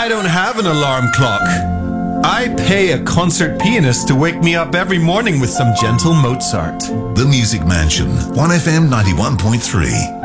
I don't have an alarm clock. I pay a concert pianist to wake me up every morning with some gentle Mozart. The Music Mansion, 1FM 91.3.